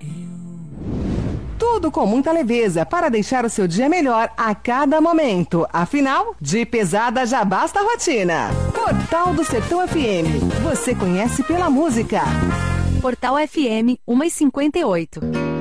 Tudo com muita leveza para deixar o seu dia melhor a cada momento. Afinal, de pesada já basta a rotina. Portal do Sertão FM. Você conhece pela música. Portal FM 1:58.